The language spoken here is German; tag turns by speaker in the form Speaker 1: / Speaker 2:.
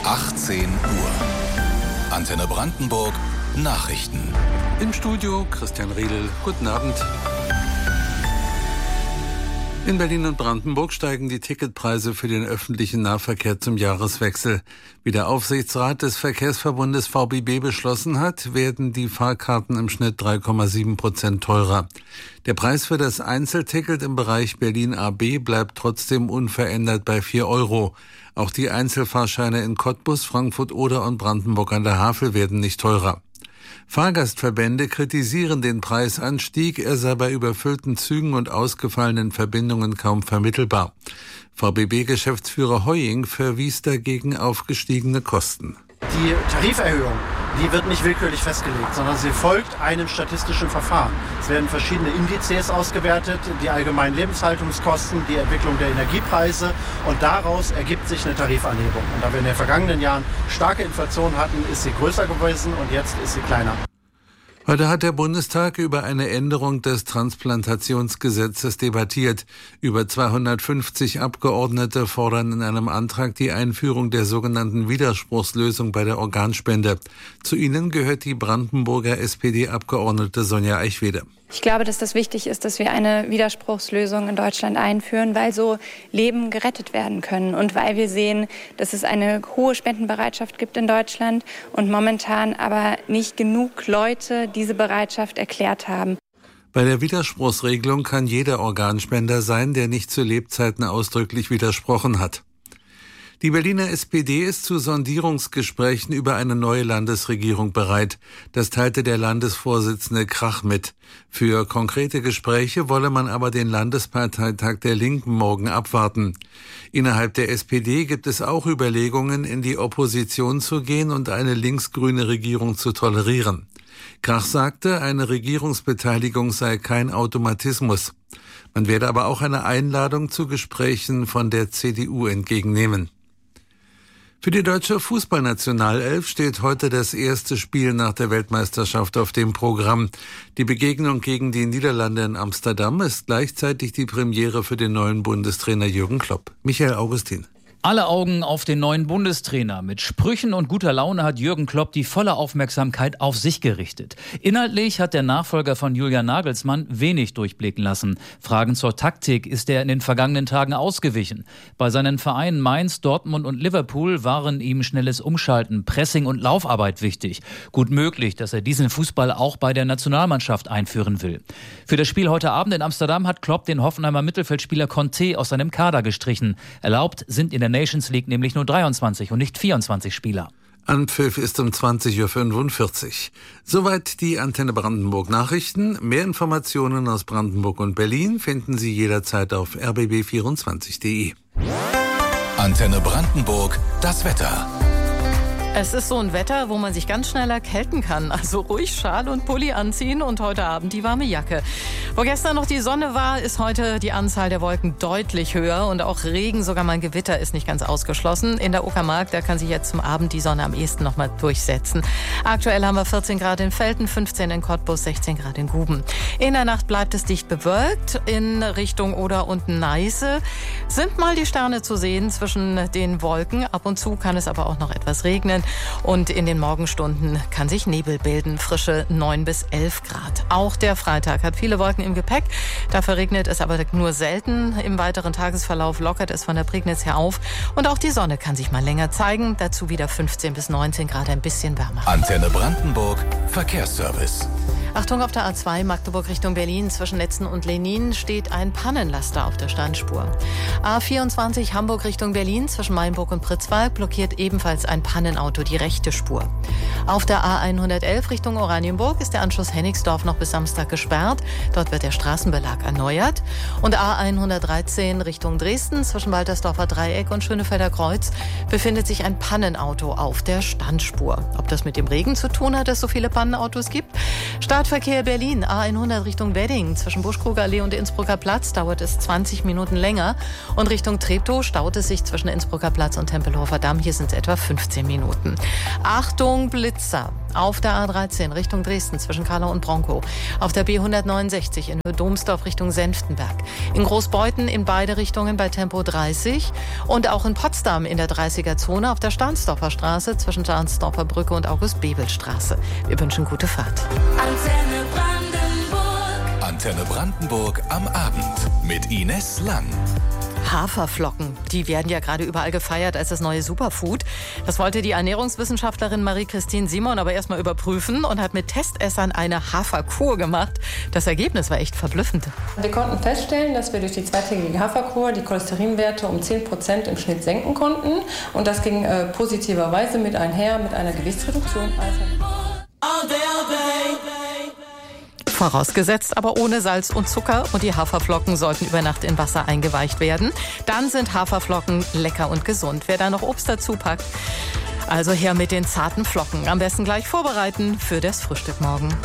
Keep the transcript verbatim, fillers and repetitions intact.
Speaker 1: achtzehn Uhr. Antenne Brandenburg Nachrichten.
Speaker 2: Im Studio Christian Riedel. Guten Abend. In Berlin und Brandenburg steigen die Ticketpreise für den öffentlichen Nahverkehr zum Jahreswechsel. Wie der Aufsichtsrat des Verkehrsverbundes V B B beschlossen hat, werden die Fahrkarten im Schnitt drei Komma sieben Prozent teurer. Der Preis für das Einzelticket im Bereich Berlin A B bleibt trotzdem unverändert bei vier Euro. Auch die Einzelfahrscheine in Cottbus, Frankfurt oder und Brandenburg an der Havel werden nicht teurer. Fahrgastverbände kritisieren den Preisanstieg, er sei bei überfüllten Zügen und ausgefallenen Verbindungen kaum vermittelbar. V B B-Geschäftsführer Heuing verwies dagegen auf gestiegene Kosten.
Speaker 3: Die Tariferhöhung, die wird nicht willkürlich festgelegt, sondern sie folgt einem statistischen Verfahren. Es werden verschiedene Indizes ausgewertet, die allgemeinen Lebenshaltungskosten, die Entwicklung der Energiepreise, und daraus ergibt sich eine Tarifanhebung. Und da wir in den vergangenen Jahren starke Inflation hatten, ist sie größer gewesen und jetzt ist sie kleiner.
Speaker 2: Heute hat der Bundestag über eine Änderung des Transplantationsgesetzes debattiert. Über zweihundertfünfzig Abgeordnete fordern in einem Antrag die Einführung der sogenannten Widerspruchslösung bei der Organspende. Zu ihnen gehört die Brandenburger S P D-Abgeordnete Sonja Eichwede.
Speaker 4: Ich glaube, dass das wichtig ist, dass wir eine Widerspruchslösung in Deutschland einführen, weil so Leben gerettet werden können und weil wir sehen, dass es eine hohe Spendenbereitschaft gibt in Deutschland und momentan aber nicht genug Leute diese Bereitschaft erklärt haben.
Speaker 2: Bei der Widerspruchsregelung kann jeder Organspender sein, der nicht zu Lebzeiten ausdrücklich widersprochen hat. Die Berliner S P D ist zu Sondierungsgesprächen über eine neue Landesregierung bereit. Das teilte der Landesvorsitzende Krach mit. Für konkrete Gespräche wolle man aber den Landesparteitag der Linken morgen abwarten. Innerhalb der S P D gibt es auch Überlegungen, in die Opposition zu gehen und eine linksgrüne Regierung zu tolerieren. Krach sagte, eine Regierungsbeteiligung sei kein Automatismus. Man werde aber auch eine Einladung zu Gesprächen von der C D U entgegennehmen. Für die deutsche Fußballnationalelf steht heute das erste Spiel nach der Weltmeisterschaft auf dem Programm. Die Begegnung gegen die Niederlande in Amsterdam ist gleichzeitig die Premiere für den neuen Bundestrainer Jürgen Klopp. Michael Augustin.
Speaker 5: Alle Augen auf den neuen Bundestrainer. Mit Sprüchen und guter Laune hat Jürgen Klopp die volle Aufmerksamkeit auf sich gerichtet. Inhaltlich hat der Nachfolger von Julian Nagelsmann wenig durchblicken lassen. Fragen zur Taktik ist er in den vergangenen Tagen ausgewichen. Bei seinen Vereinen Mainz, Dortmund und Liverpool waren ihm schnelles Umschalten, Pressing und Laufarbeit wichtig. Gut möglich, dass er diesen Fußball auch bei der Nationalmannschaft einführen will. Für das Spiel heute Abend in Amsterdam hat Klopp den Hoffenheimer Mittelfeldspieler Conte aus seinem Kader gestrichen. Erlaubt sind in der Nations League nämlich nur dreiundzwanzig und nicht vierundzwanzig Spieler.
Speaker 2: Anpfiff ist um zwanzig Uhr fünfundvierzig. Soweit die Antenne Brandenburg Nachrichten. Mehr Informationen aus Brandenburg und Berlin finden Sie jederzeit auf r b b vierundzwanzig punkt d e.
Speaker 1: Antenne Brandenburg, das Wetter.
Speaker 6: Es ist so ein Wetter, wo man sich ganz schnell erkälten kann. Also ruhig Schal und Pulli anziehen und heute Abend die warme Jacke. Wo gestern noch die Sonne war, ist heute die Anzahl der Wolken deutlich höher. Und auch Regen, sogar mal ein Gewitter ist nicht ganz ausgeschlossen. In der Uckermark, da kann sich jetzt zum Abend die Sonne am ehesten noch mal durchsetzen. Aktuell haben wir vierzehn Grad in Velten, fünfzehn in Cottbus, sechzehn Grad in Guben. In der Nacht bleibt es dicht bewölkt. In Richtung Oder und Neiße sind mal die Sterne zu sehen zwischen den Wolken. Ab und zu kann es aber auch noch etwas regnen. Und in den Morgenstunden kann sich Nebel bilden, frische neun bis elf Grad. Auch der Freitag hat viele Wolken im Gepäck. Dafür regnet es aber nur selten. Im weiteren Tagesverlauf lockert es von der Prignitz her auf. Und auch die Sonne kann sich mal länger zeigen. Dazu wieder fünfzehn bis neunzehn Grad, ein bisschen wärmer.
Speaker 1: Antenne Brandenburg, Verkehrsservice.
Speaker 6: Achtung, auf der A zwei Magdeburg Richtung Berlin zwischen Netzen und Lenin steht ein Pannenlaster auf der Standspur. A vierundzwanzig Hamburg Richtung Berlin zwischen Mainburg und Pritzwalk blockiert ebenfalls ein Pannenauto die rechte Spur. Auf der A hundertelf Richtung Oranienburg ist der Anschluss Hennigsdorf noch bis Samstag gesperrt. Dort wird der Straßenbelag erneuert. Und A hundertdreizehn Richtung Dresden zwischen Waltersdorfer Dreieck und Schönefelder Kreuz befindet sich ein Pannenauto auf der Standspur. Ob das mit dem Regen zu tun hat, dass es so viele Pannenautos gibt? Startverkehr Berlin, A hundert Richtung Wedding. Zwischen Buschkruger Allee und Innsbrucker Platz dauert es zwanzig Minuten länger. Und Richtung Treptow staut es sich zwischen Innsbrucker Platz und Tempelhofer Damm. Hier sind es etwa fünfzehn Minuten. Achtung, Blitzer. Auf der A dreizehn Richtung Dresden zwischen Kahlau und Bronkow. Auf der B hundertneunundsechzig in Höhe Domsdorf Richtung Senftenberg. In Großbeuthen in beide Richtungen bei Tempo dreißig. Und auch in Potsdam in der dreißiger-Zone auf der Stahnsdorfer Straße zwischen Stahnsdorfer Brücke und August-Bebel-Straße. Wir wünschen gute Fahrt.
Speaker 1: Antenne Brandenburg. Antenne Brandenburg am Abend mit Ines Lang.
Speaker 6: Haferflocken, die werden ja gerade überall gefeiert als das neue Superfood. Das wollte die Ernährungswissenschaftlerin Marie-Christine Simon aber erstmal überprüfen und hat mit Testessern eine Haferkur gemacht. Das Ergebnis war echt verblüffend.
Speaker 7: Wir konnten feststellen, dass wir durch die zweitägige Haferkur die Cholesterinwerte um zehn Prozent im Schnitt senken konnten. Und das ging äh, positiverweise mit einher mit einer Gewichtsreduktion.
Speaker 6: Vorausgesetzt aber ohne Salz und Zucker, und die Haferflocken sollten über Nacht in Wasser eingeweicht werden. Dann sind Haferflocken lecker und gesund. Wer da noch Obst dazu packt, also her mit den zarten Flocken. Am besten gleich vorbereiten für das Frühstück morgen.